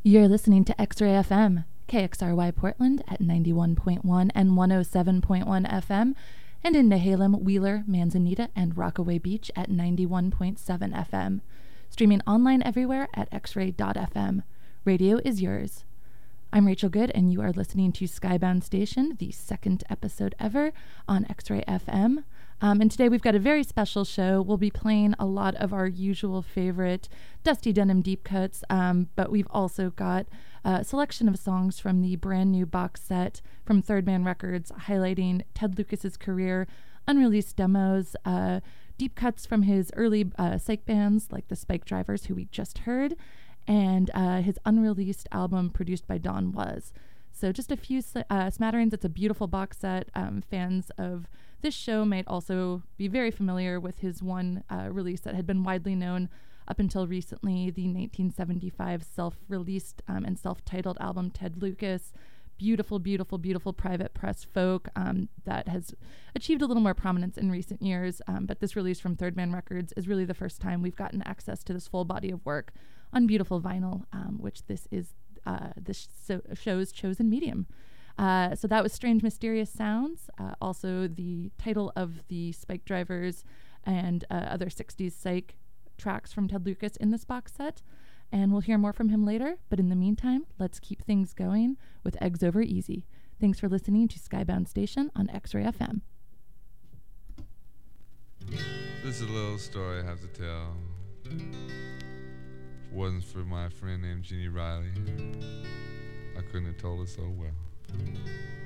You're listening to X-Ray FM, KXRY Portland at 91.1 and 107.1 FM, and in Nehalem, Wheeler, Manzanita, and Rockaway Beach at 91.7 FM. Streaming online everywhere at xray.fm. Radio is yours. I'm Rachel Good, and you are listening to Skybound Station, the second episode ever on X-Ray FM. And today we've got a very special show. We'll be playing a lot of our usual favorite Dusty Denim deep cuts, but we've also got a selection of songs from the brand new box set from Third Man Records highlighting Ted Lucas's career, unreleased demos, deep cuts from his early psych bands like the Spike Drivers, who we just heard, and his unreleased album produced by Don Was. So just a few smatterings. It's a beautiful box set. Fans of this show might also be very familiar with his one release that had been widely known up until recently, the 1975 self-released and self-titled album, Ted Lucas. Beautiful, beautiful, beautiful private press folk that has achieved a little more prominence in recent years. But this release from Third Man Records is really the first time we've gotten access to this full body of work on beautiful vinyl, which this is this show's chosen medium. So that was Strange Mysterious Sounds, also the title of the Spike Drivers and other 60s psych tracks from Ted Lucas in this box set. And we'll hear more from him later, but in the meantime, let's keep things going with Eggs Over Easy. Thanks for listening to Skybound Station on X-Ray FM. This is a little story I have to tell. If it wasn't for my friend named Jeannie Riley, I couldn't have told it so well.